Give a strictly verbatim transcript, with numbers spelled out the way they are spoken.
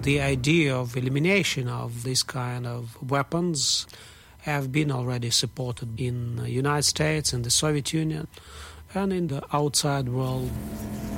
The idea of elimination of this kind of weapons have been already supported in the United States, in the Soviet Union, and in the outside world.